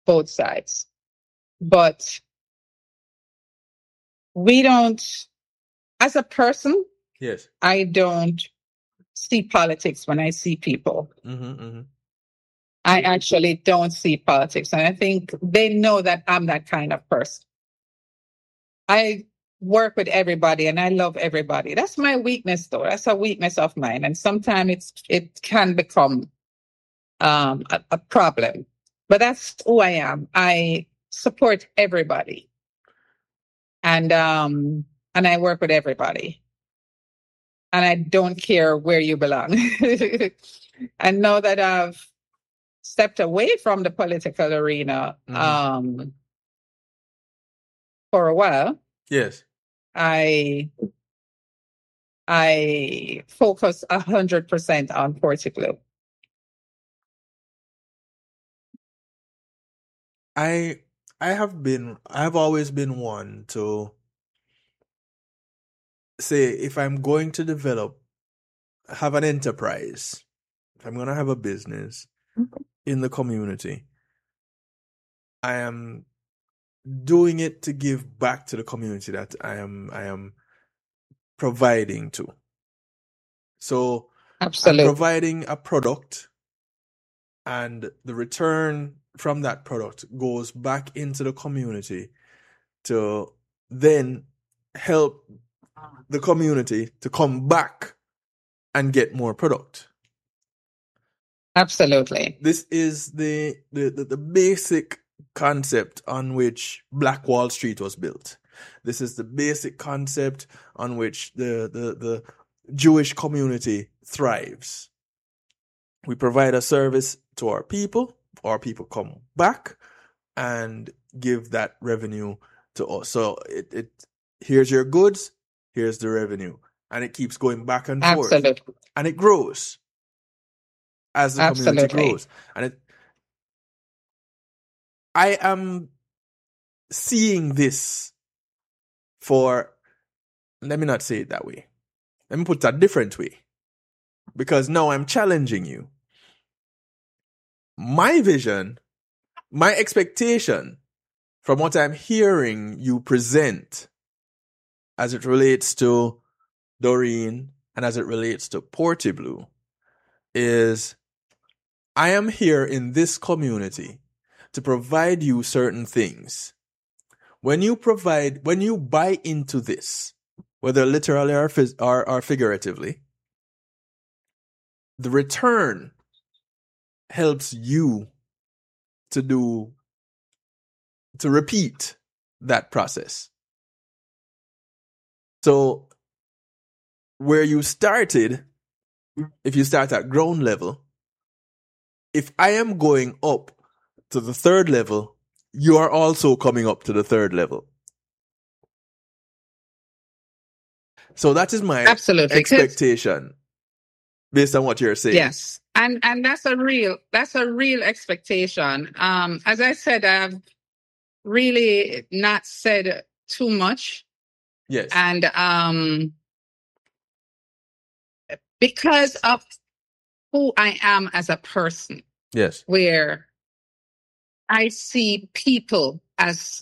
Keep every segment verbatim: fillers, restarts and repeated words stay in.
both sides. But we don't, as a person, yes, I don't see politics when I see people. mm-hmm, mm-hmm. I actually don't see politics. And I think they know that I'm that kind of person. I work with everybody and I love everybody. That's my weakness, though. That's a weakness of mine. And sometimes it's it can become um, a, a problem. But that's who I am. I support everybody. And um, and I work with everybody. And I don't care where you belong. And now that I've stepped away from the political arena Mm-hmm. um, for a while, yes, I I focus a hundred percent on Portugal. I I have been I have always been one to say if I'm going to develop have an enterprise, if I'm going to have a business in the community, I am doing it to give back to the community that I am I am providing to. So Absolutely. I'm providing a product, and the return from that product goes back into the community to then help the community to come back and get more product. Absolutely. This is the the, the, the basic concept on which Black Wall Street was built. This is the basic concept on which the, the, the Jewish community thrives. We provide a service to our people, our people come back and give that revenue to us. So it, it here's your goods, here's the revenue. And it keeps going back and forth. Absolutely. And it grows as the community Absolutely. grows. And it I am seeing this for, let me not say it that way. Let me put it a different way. Because now I'm challenging you. My vision, my expectation from what I'm hearing you present as it relates to Doreen and as it relates to Portiblu is I am here in this community to provide you certain things. When you provide, when you buy into this, whether literally or, or, or figuratively, the return helps you to do, to repeat that process. So where you started, if you start at ground level, if I am going up to the third level, you are also coming up to the third level. So that is my Absolutely. expectation based on what you're saying. Yes. And and that's a real that's a real expectation. Um, as I said, I've really not said too much. Yes. And um because of who I am as a person. Yes. Where I see people as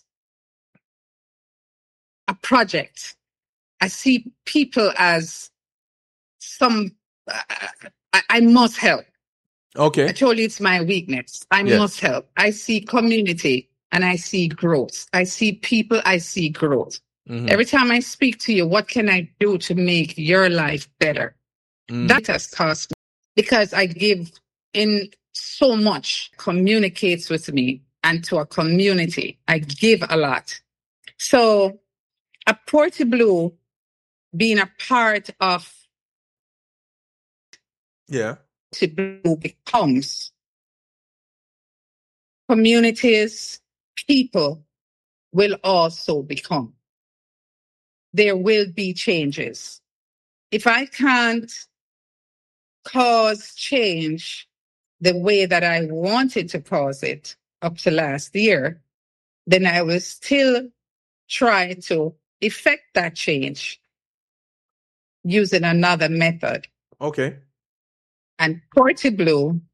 a project. I see people as some, uh, I, I must help. Okay. I told you it's my weakness. I Yes. must help. I see community and I see growth. I see people, I see growth. Mm-hmm. Every time I speak to you, what can I do to make your life better? Mm. That has cost me because I give in so much, communicates with me and to a community. I give a lot. So a Portiblu being a part of yeah. Portiblu becomes communities, people will also become. There will be changes. If I can't cause change the way that I wanted to cause it up to last year, then I will still try to effect that change using another method. Okay. And Portiblu